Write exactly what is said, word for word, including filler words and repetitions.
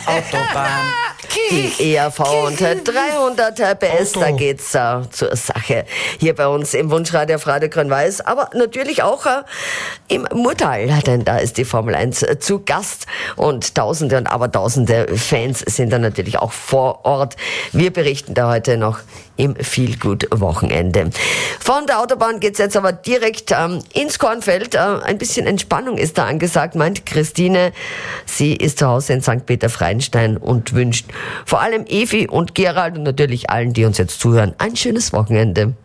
Autobahn. Die E R V und dreihundert P S, da geht's äh, zur Sache. Hier bei uns im Wunschradio auf Radio Grün-Weiß, aber natürlich auch äh, im Murtal, denn da ist die Formel eins äh, zu Gast und Tausende und Abertausende Fans sind da natürlich auch vor Ort. Wir berichten da heute noch im Feelgood-Wochenende. Von der Autobahn geht's jetzt aber direkt ähm, ins Kornfeld. Äh, ein bisschen Entspannung ist da angesagt, meint Christine. Sie ist zu Hause in Sankt Peter-Freienstein und wünscht vor allem Evi und Gerald und natürlich allen, die uns jetzt zuhören, ein schönes Wochenende.